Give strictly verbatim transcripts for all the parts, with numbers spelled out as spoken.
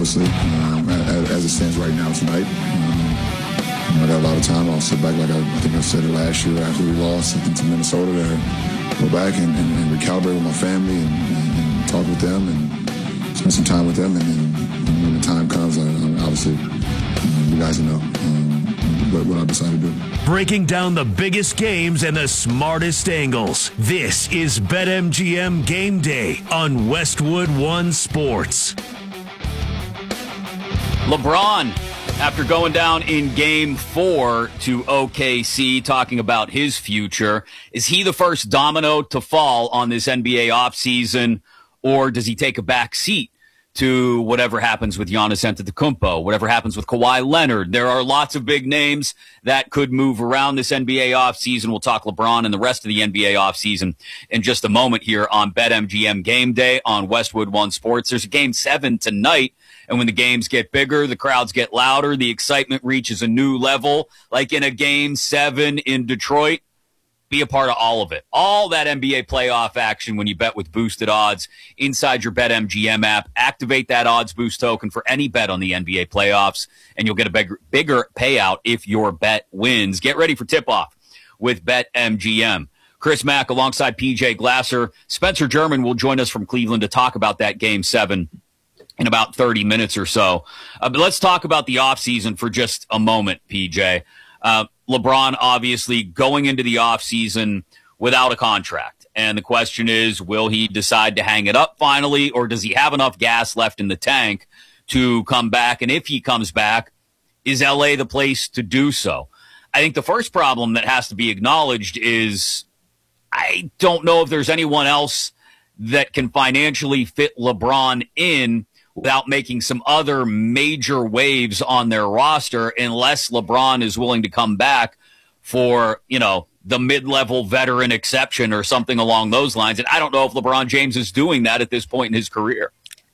obviously, um, as, as it stands right now tonight. Um, I got a lot of time. I'll sit back like I, I think I said it last year after we lost to Minnesota. There, go back and, and, and recalibrate with my family and, and, and talk with them and spend some time with them. And then when the time comes, I, I, obviously, um, you guys know um, what, what I decided to do. Breaking down the biggest games and the smartest angles. This is BetMGM Game Day on Westwood One Sports. LeBron, after going down in game four to O K C, talking about his future, is he the first domino to fall on this N B A offseason, or does he take a back seat to whatever happens with Giannis Antetokounmpo, whatever happens with Kawhi Leonard? There are lots of big names that could move around this N B A offseason. We'll talk LeBron and the rest of the N B A offseason in just a moment here on BetMGM Game Day on Westwood One Sports. There's a game seven tonight. And when the games get bigger, the crowds get louder, the excitement reaches a new level, like in a game seven in Detroit. Be a part of all of it. All that N B A playoff action when you bet with boosted odds inside your BetMGM app. Activate that odds boost token for any bet on the N B A playoffs, and you'll get a bigger, bigger payout if your bet wins. Get ready for tip-off with BetMGM. Chris Mack alongside P J Glasser. Spencer German will join us from Cleveland to talk about that game seven in about thirty minutes or so. Uh, but let's talk about the offseason for just a moment, P J. Uh, LeBron obviously going into the offseason without a contract. And the question is, will he decide to hang it up finally, or does he have enough gas left in the tank to come back? And if he comes back, is L A the place to do so? I think the first problem that has to be acknowledged is I don't know if there's anyone else that can financially fit LeBron in without making some other major waves on their roster, unless LeBron is willing to come back for, you know, the mid-level veteran exception or something along those lines. And I don't know if LeBron James is doing that at this point in his career.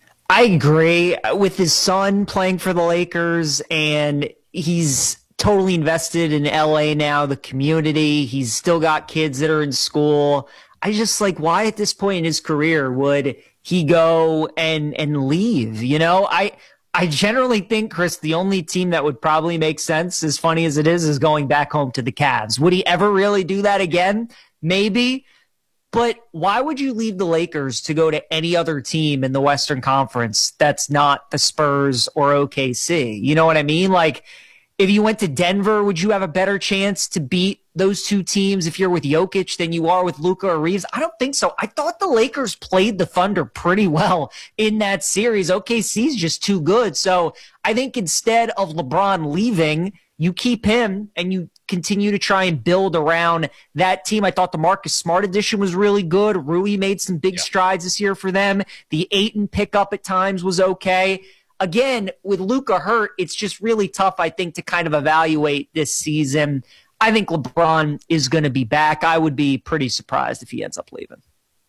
I agree with his son playing for the Lakers, and he's totally invested in L A now, the community. He's still got kids that are in school. I just like, why at this point in his career would he go and and leave? You know, I I generally think, Chris, the only team that would probably make sense, as funny as it is, is going back home to the Cavs. Would he ever really do that again? Maybe. But why would you leave the Lakers to go to any other team in the Western Conference that's not the Spurs or O K C? You know what I mean? Like, if you went to Denver, would you have a better chance to beat those two teams if you're with Jokic than you are with Luka or Reeves? I don't think so. I thought the Lakers played the Thunder pretty well in that series. O K C's just too good. So I think instead of LeBron leaving, you keep him and you continue to try and build around that team. I thought the Marcus Smart addition was really good. Rui made some big yeah. strides this year for them. The Ayton pickup at times was okay. Again, with Luka hurt, it's just really tough, I think, to kind of evaluate this season. I think LeBron is going to be back. I would be pretty surprised if he ends up leaving.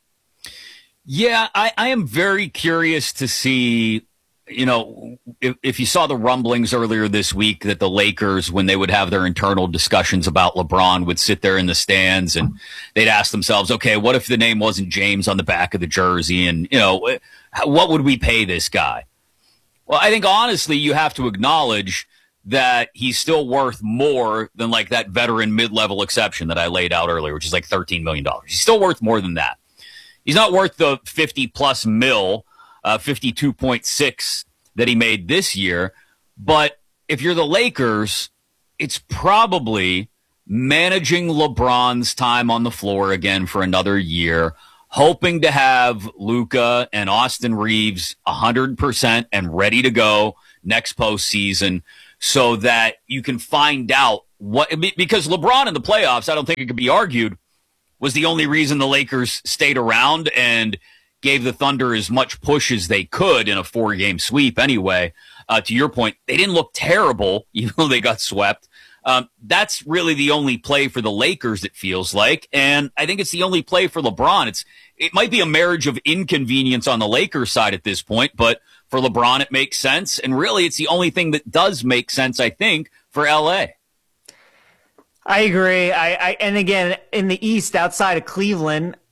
Yeah, I, I am very curious to see, you know, if, if you saw the rumblings earlier this week that the Lakers, when they would have their internal discussions about LeBron, would sit there in the stands and they'd ask themselves, okay, what if the name wasn't James on the back of the jersey? And, you know, what would we pay this guy? Well, I think honestly, you have to acknowledge that he's still worth more than like that veteran mid-level exception that I laid out earlier, which is like thirteen million dollars. He's still worth more than that. He's not worth the fifty plus mil, uh, fifty-two point six that he made this year. But if you're the Lakers, it's probably managing LeBron's time on the floor again for another year, hoping to have Luka and Austin Reeves one hundred percent and ready to go next postseason so that you can find out what – because LeBron in the playoffs, I don't think it could be argued, was the only reason the Lakers stayed around and gave the Thunder as much push as they could in a four-game sweep anyway. Uh, to your point, they didn't look terrible, even though they got swept. Um, that's really the only play for the Lakers, it feels like. And I think it's the only play for LeBron. It's It might be a marriage of inconvenience on the Lakers side at this point, but for LeBron, it makes sense. And really, it's the only thing that does make sense, I think, for L A. I agree. I, I and again, in the East, outside of Cleveland,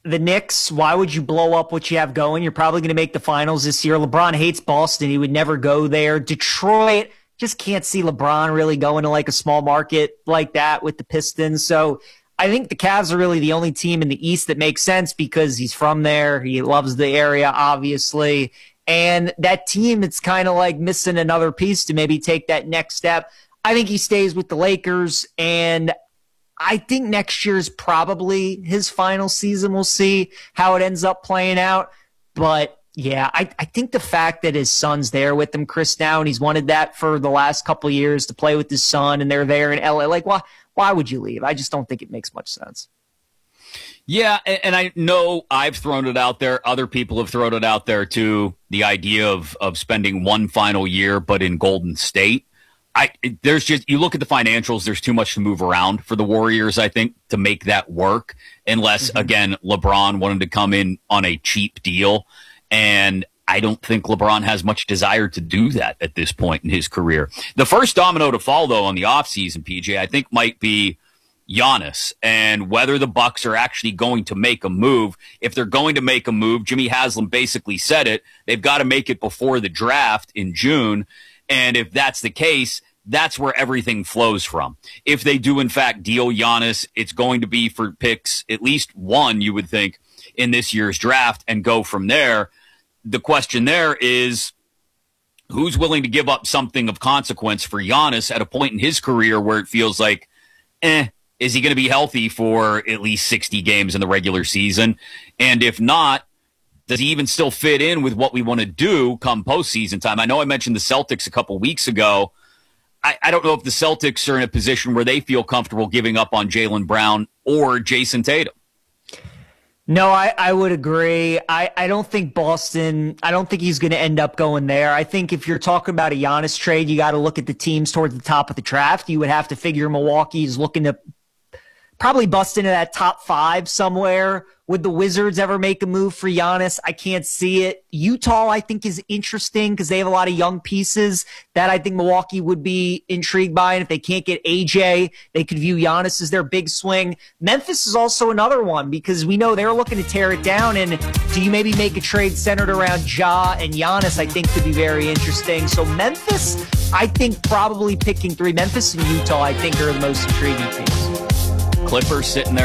the Knicks, why would you blow up what you have going? You're probably going to make the finals this year. LeBron hates Boston. He would never go there. Detroit, just can't see LeBron really going to like a small market like that with the Pistons. So I think the Cavs are really the only team in the East that makes sense because he's from there. He loves the area, obviously. And that team, it's kind of like missing another piece to maybe take that next step. I think he stays with the Lakers, and I think next year's probably his final season. We'll see how it ends up playing out. But, yeah, I, I think the fact that his son's there with him, Chris, now, and he's wanted that for the last couple of years to play with his son, and they're there in L A. Like, why, why would you leave? I just don't think it makes much sense. Yeah, and I know I've thrown it out there. Other people have thrown it out there, too, the idea of, of spending one final year but in Golden State. I, there's just, you look at the financials, there's too much to move around for the Warriors, I think, to make that work, unless, mm-hmm. again, LeBron wanted to come in on a cheap deal. And I don't think LeBron has much desire to do that at this point in his career. The first domino to fall, though, on the offseason, P J, I think might be Giannis, and whether the Bucks are actually going to make a move. If they're going to make a move, Jimmy Haslam basically said it, they've got to make it before the draft in June. And if that's the case, that's where everything flows from. If they do, in fact, deal Giannis, it's going to be for picks, at least one, you would think, in this year's draft, and go from there. The question there is, who's willing to give up something of consequence for Giannis at a point in his career where it feels like, eh, is he going to be healthy for at least sixty games in the regular season? And if not, does he even still fit in with what we want to do come postseason time? I know I mentioned the Celtics a couple weeks ago. I, I don't know if the Celtics are in a position where they feel comfortable giving up on Jaylen Brown or Jason Tatum. No, I, I would agree. I, I don't think Boston, I don't think he's going to end up going there. I think if you're talking about a Giannis trade, you got to look at the teams towards the top of the draft. You would have to figure Milwaukee is looking to probably bust into that top five somewhere. Would the Wizards ever make a move for Giannis? I can't see it. Utah, I think, is interesting because they have a lot of young pieces that I think Milwaukee would be intrigued by. And if they can't get A J, they could view Giannis as their big swing. Memphis is also another one because we know they're looking to tear it down. And do you maybe make a trade centered around Ja and Giannis? I think could be very interesting. So Memphis, I think probably picking three. Memphis and Utah, I think, are the most intriguing teams. Clippers sitting there